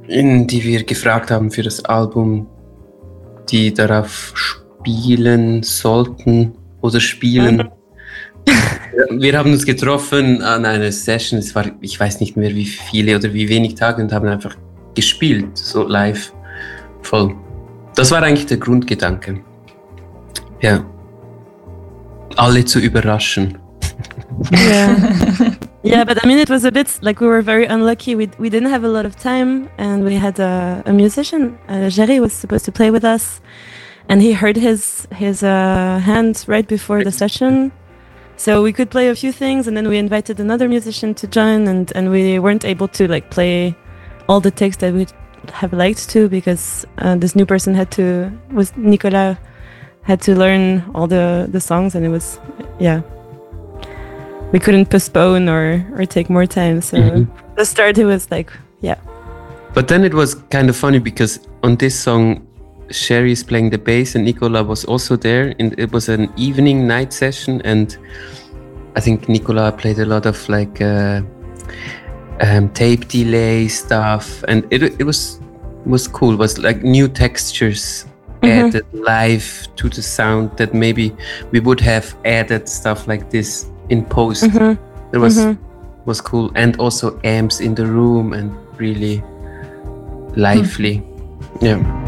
die wir gefragt haben für das Album, die darauf spielen sollten oder spielen. Wir haben uns getroffen an einer Session, es war, ich weiß nicht mehr wie viele oder wie wenig Tage, und haben einfach gespielt, so live, voll. Das war eigentlich der Grundgedanke. Ja. Alle zu überraschen. Yeah. Yeah, but I mean, it was a bit like we were very unlucky. We didn't have a lot of time, and we had a musician. Jerry was supposed to play with us, and he hurt his hand right before the session. So we could play a few things, and then we invited another musician to join, and we weren't able to like play all the takes that we'd have liked to, because this new person Nicolas had to learn all the songs, and it was, yeah. We couldn't postpone or take more time. So the start, it was like, yeah. But then it was kind of funny because on this song, Sherry is playing the bass and Nicola was also there. And it was an evening night session. And I think Nicola played a lot of like tape delay stuff. And it was cool. It was like new textures added live to the sound that maybe we would have added stuff like this in post. It was cool, and also amps in the room and really lively. Yeah.